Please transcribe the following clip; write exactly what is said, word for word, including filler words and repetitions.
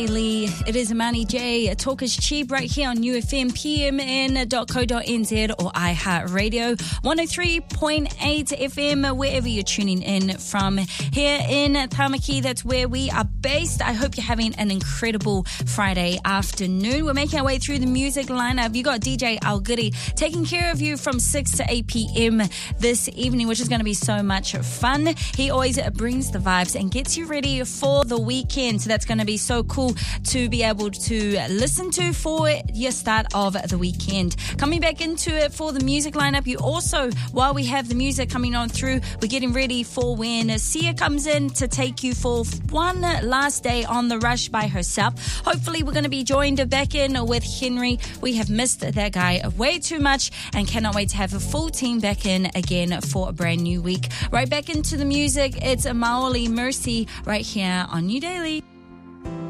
Lee. It is Amani J. Talk is cheap right here on U F M, P M N dot co dot n z or iHeartRadio one oh three point eight F M, wherever you're tuning in from. Here in Tamaki, that's where we are based. I hope you're having an incredible Friday afternoon. We're making our way through the music lineup. You got D J Algiri taking care of you from six to eight p.m. this evening, which is going to be so much fun. He always brings the vibes and gets you ready for the weekend. So that's going to be so cool to be able to listen to for your start of the weekend. Coming back into it for the music lineup, you also, while we have the music coming on through, we're getting ready for when Sia comes in to take you for one last day on the rush by herself. Hopefully we're going to be joined back in with Henry. We have missed that guy way too much and cannot wait to have a full team back in again for a brand new week. Right back into the music, it's Maoli Mercy right here on New Daily.